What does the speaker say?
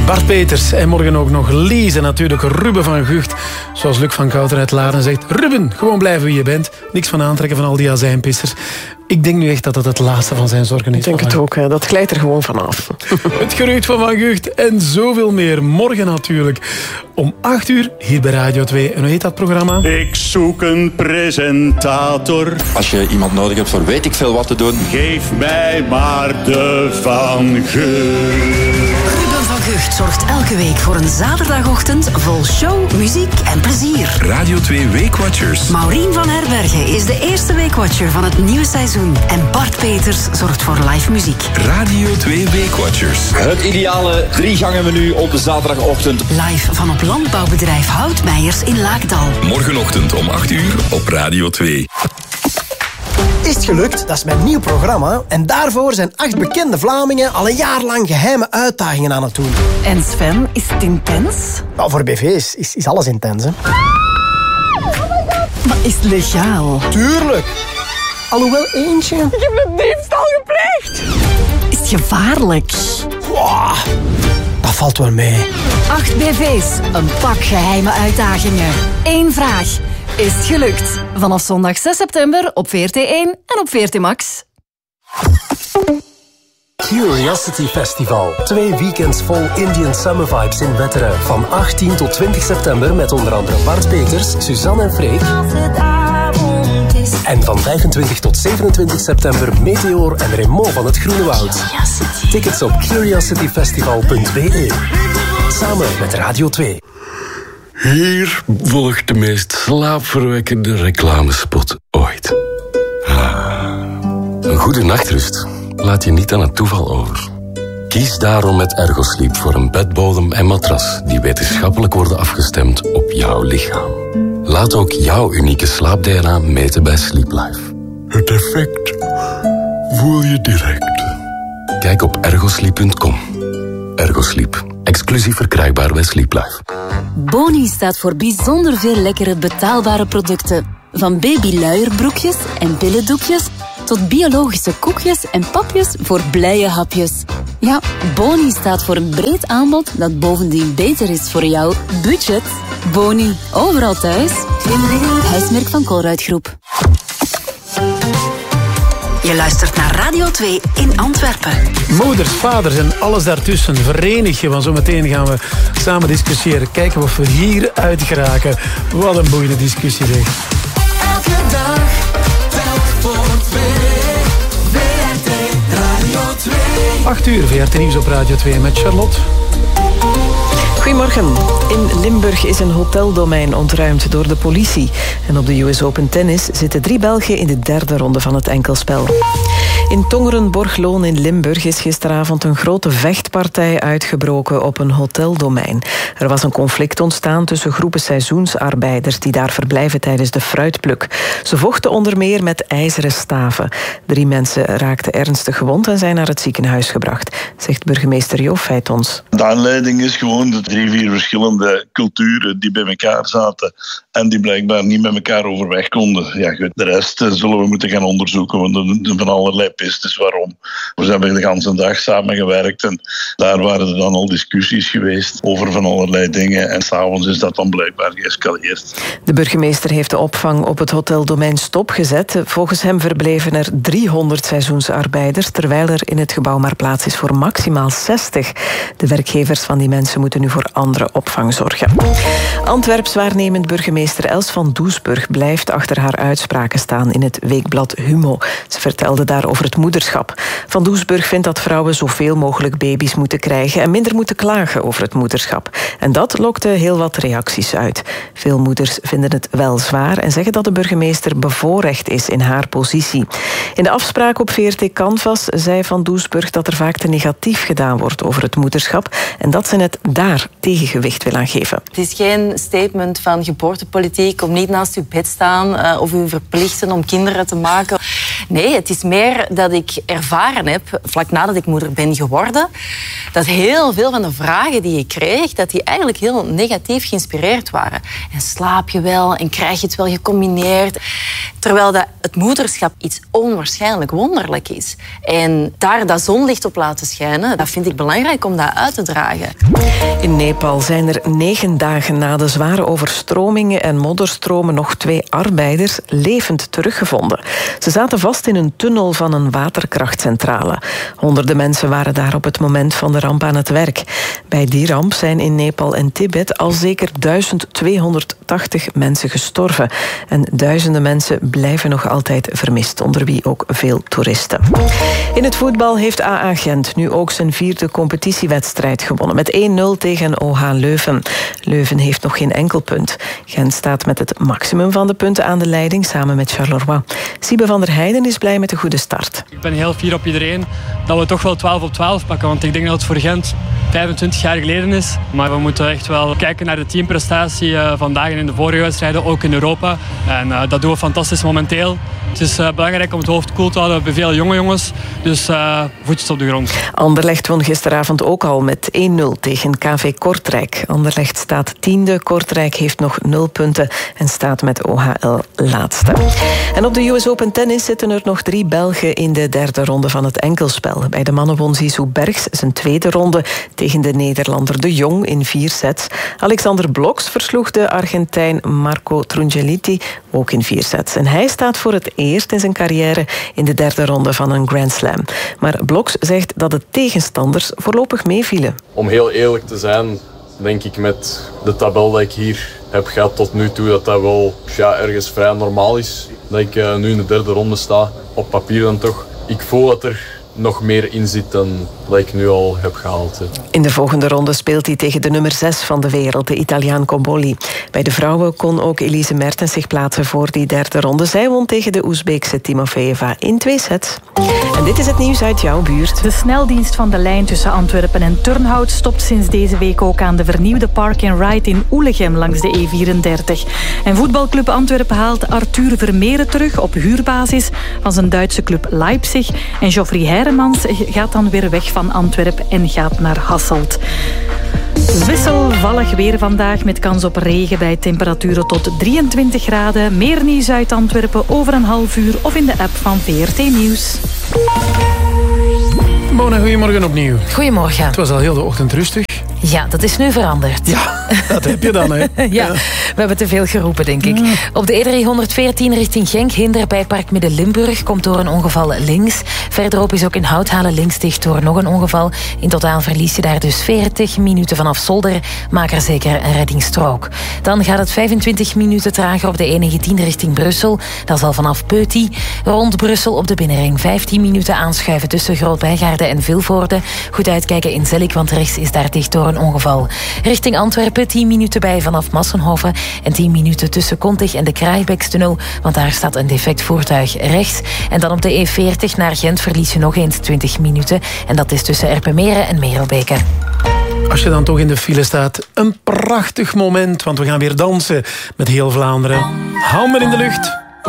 Bart Peters en morgen ook nog Lies en natuurlijk Ruben van Gucht. Zoals Luc van Kouter uit Laren zegt. Ruben, gewoon blijven wie je bent. Niks van aantrekken van al die azijnpissers. Ik denk nu echt dat dat het laatste van zijn zorgen is. Ik denk het ook, hè. Dat glijdt er gewoon vanaf. Het gerucht van Van Gucht en zoveel meer. Morgen natuurlijk om 8 uur hier bij Radio 2. En hoe heet dat programma? Ik zoek een presentator. Als je iemand nodig hebt voor weet ik veel wat te doen. Geef mij maar de Van Gucht. Ruben van Gucht zorgt elke week voor een zaterdagochtend vol show, muziek en plezier. Radio 2 Weekwatchers. Maureen van Herbergen is de eerste Weekwatcher van het nieuwe seizoen. En Bart Peters zorgt voor live muziek. Radio 2 Weekwatchers. Het ideale 3-gangen menu op de zaterdagochtend. Live van op landbouwbedrijf Houtmeijers in Laakdal. Morgenochtend om 8 uur op Radio 2. Is het gelukt? Dat is mijn nieuw programma. En daarvoor zijn 8 bekende Vlamingen al een jaar lang geheime uitdagingen aan het doen. En Sven, is het intens? Nou, voor BV's is alles intens, hè. Maar is het legaal? Tuurlijk. Alhoewel eentje... Ik heb een diefstal gepleegd. Is het gevaarlijk? Wow, dat valt wel mee. 8 BV's, een pak geheime uitdagingen. 1 vraag. Is het gelukt? Vanaf zondag 6 september op VRT1 en op VRT Max. Curiosity Festival. 2 weekends vol Indian Summer Vibes in Wetteren. Van 18 tot 20 september met onder andere Bart Peters, Suzanne en Freek. En van 25 tot 27 september Meteor en Raymond van het Groene Woud. Tickets op curiosityfestival.be. Samen met Radio 2. Hier volgt de meest slaapverwekkende reclamespot ooit. Een goede nachtrust laat je niet aan het toeval over. Kies daarom met Ergosleep voor een bedbodem en matras die wetenschappelijk worden afgestemd op jouw lichaam. Laat ook jouw unieke slaap-DNA meten bij Sleep Life. Het effect voel je direct. Kijk op ergosleep.com. Ergosleep. Exclusief verkrijgbaar bij Sleep Life. Boni staat voor bijzonder veel lekkere betaalbare producten. Van babyluierbroekjes en billendoekjes tot biologische koekjes en papjes voor blije hapjes. Ja, Boni staat voor een breed aanbod dat bovendien beter is voor jouw budget. Boni, overal thuis. Huismerk van Colruyt Groep. Je luistert naar Radio 2 in Antwerpen. Moeders, vaders en alles daartussen. Verenig je, want zometeen gaan we samen discussiëren. Kijken of we hier uit geraken. Wat een boeiende discussie, zeg. Elke dag, telk voor 2. VRT Radio 2. 8 uur, VRT Nieuws op Radio 2 met Charlotte. Goedemorgen. In Limburg is een hoteldomein ontruimd door de politie. En op de US Open Tennis zitten 3 Belgen in de 3e ronde van het enkelspel. In Tongeren-Borgloon in Limburg is gisteravond een grote vechtpartij uitgebroken op een hoteldomein. Er was een conflict ontstaan tussen groepen seizoensarbeiders die daar verblijven tijdens de fruitpluk. Ze vochten onder meer met ijzeren staven. 3 mensen raakten ernstig gewond en zijn naar het ziekenhuis gebracht, zegt burgemeester Jo Feitons. De aanleiding is gewoon de 3-4 verschillende culturen die bij elkaar zaten en die blijkbaar niet met elkaar overweg konden. Ja, goed, de rest zullen we moeten gaan onderzoeken, want er zijn van allerlei pistes waarom. We hebben de hele dag samengewerkt en daar waren er dan al discussies geweest over van allerlei dingen en s'avonds is dat dan blijkbaar geëscaleerd. De burgemeester heeft de opvang op het hoteldomein stopgezet. Volgens hem verbleven er 300 seizoensarbeiders, terwijl er in het gebouw maar plaats is voor maximaal 60. De werkgevers van die mensen moeten nu voor andere opvang zorgen. Antwerps waarnemend burgemeester Els van Doesburg blijft achter haar uitspraken staan in het weekblad Humo. Ze vertelde daar over het moederschap. Van Doesburg vindt dat vrouwen zoveel mogelijk baby's moeten krijgen en minder moeten klagen over het moederschap. En dat lokte heel wat reacties uit. Veel moeders vinden het wel zwaar en zeggen dat de burgemeester bevoorrecht is in haar positie. In de afspraak op VRT Canvas zei Van Doesburg dat er vaak te negatief gedaan wordt over het moederschap en dat ze net daar tegengewicht wil aan geven. Het is geen statement van geboortepolitiek om niet naast uw bed staan of u verplichten om kinderen te maken. Nee, het is meer dat ik ervaren heb, vlak nadat ik moeder ben geworden, dat heel veel van de vragen die ik kreeg, dat die eigenlijk heel negatief geïnspireerd waren. En slaap je wel en krijg je het wel gecombineerd? Terwijl het moederschap iets onwaarschijnlijk wonderlijk is. En daar dat zonlicht op laten schijnen, dat vind ik belangrijk om dat uit te dragen. In Nepal zijn er 9 dagen na de zware overstromingen en modderstromen nog 2 arbeiders levend teruggevonden. Ze zaten vast in een tunnel van een waterkrachtcentrale. Honderden mensen waren daar op het moment van de ramp aan het werk. Bij die ramp zijn in Nepal en Tibet al zeker 1280 mensen gestorven. En duizenden mensen blijven nog altijd vermist, onder wie ook veel toeristen. In het voetbal heeft AA Gent nu ook zijn 4e competitiewedstrijd gewonnen. Met 1-0 tegen OH Leuven. Leuven heeft nog geen enkel punt. Gent staat met het maximum van de punten aan de leiding, samen met Charleroi. Siebe van der Heijden is blij met de goede start. Ik ben heel fier op iedereen dat we toch wel 12 op 12 pakken. Want ik denk dat het voor Gent 25 jaar geleden is. Maar we moeten echt wel kijken naar de teamprestatie vandaag en in de vorige wedstrijden, ook in Europa. En dat doen we fantastisch momenteel. Het is belangrijk om het hoofd koel te houden bij veel jonge jongens. Dus voetjes op de grond. Anderlecht won gisteravond ook al met 1-0 tegen KV Kortrijk. Anderlecht staat 10e. Kortrijk heeft nog 0 punten en staat met OHL laatste. En op de US Open Tennis zitten er nog 3 Belgen in de 3e ronde van het enkelspel. Bij de mannen won Zizou Bergs zijn 2e ronde tegen de Nederlander De Jong in 4 sets. Alexander Bloks versloeg de Argentijn Marco Trungelliti ook in 4 sets. En hij staat voor het eerst in zijn carrière in de 3e ronde van een Grand Slam. Maar Bloks zegt dat de tegenstanders voorlopig meevielen. Om heel eerlijk te zijn, denk ik met de tabel dat ik hier heb gehad tot nu toe, dat wel ergens vrij normaal is. Dat ik nu in de 3e ronde sta, op papier dan toch. Ik voel dat er nog meer in zit dan dat ik nu al heb gehaald. In de volgende ronde speelt hij tegen de nummer 6 van de wereld, de Italiaan Cobolli. Bij de vrouwen kon ook Elise Mertens zich plaatsen voor die 3e ronde. Zij won tegen de Oezbeekse Timofeeva in 2 sets. En dit is het nieuws uit jouw buurt. De sneldienst van de lijn tussen Antwerpen en Turnhout stopt sinds deze week ook aan de vernieuwde Park and Ride in Oelegem langs de E34. En voetbalclub Antwerpen haalt Arthur Vermeeren terug op huurbasis van zijn Duitse club Leipzig. En Geoffrey Heiremans gaat dan weer weg van Antwerpen en gaat naar Hasselt. Wisselvallig weer vandaag met kans op regen bij temperaturen tot 23 graden. Meer nieuws uit Antwerpen over een half uur of in de app van VRT Nieuws. Mona, goedemorgen opnieuw. Goedemorgen. Het was al heel de ochtend rustig. Ja, dat is nu veranderd. Ja, dat heb je dan, hè? Ja, we hebben te veel geroepen, denk ik. Ja. Op de E314 richting Genk, hinder bij Park Midden-Limburg, komt door een ongeval links. Verderop is ook in Houthalen links dicht door nog een ongeval. In totaal verlies je daar dus 40 minuten vanaf Zolder. Maak er zeker een reddingsstrook. Dan gaat het 25 minuten trager op de E19 richting Brussel. Dat is al vanaf Peuty. Rond Brussel op de binnenring 15 minuten aanschuiven tussen Groot-Bijgaarde en Vilvoorde. Goed uitkijken in Zellik, want rechts is daar dicht door een ongeval. Richting Antwerpen 10 minuten bij vanaf Massenhoven en 10 minuten tussen Kontig en de Kraaibeekstunnel, want daar staat een defect voertuig rechts. En dan op de E40 naar Gent verlies je nog eens 20 minuten en dat is tussen Erpenmeren en Merelbeke. Als je dan toch in de file staat, een prachtig moment, want we gaan weer dansen met heel Vlaanderen. Handen in de lucht.